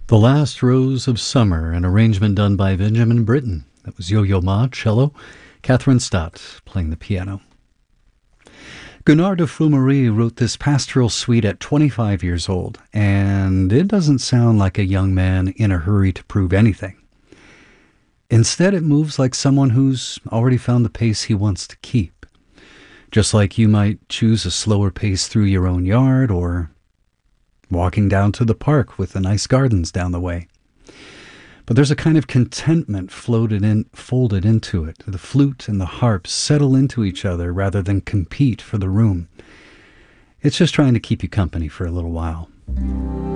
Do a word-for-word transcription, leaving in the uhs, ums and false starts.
The Last Rose of Summer, an arrangement done by Benjamin Britten. That was Yo-Yo Ma, cello, Catherine Stott playing the piano. Gunnar de Frumery wrote this pastoral suite at twenty-five years old, and it doesn't sound like a young man in a hurry to prove anything. Instead, it moves like someone who's already found the pace he wants to keep. Just like you might choose a slower pace through your own yard, or walking down to the park with the nice gardens down the way. But there's a kind of contentment floated in, folded into it. The flute and the harp settle into each other rather than compete for the room. It's just trying to keep you company for a little while.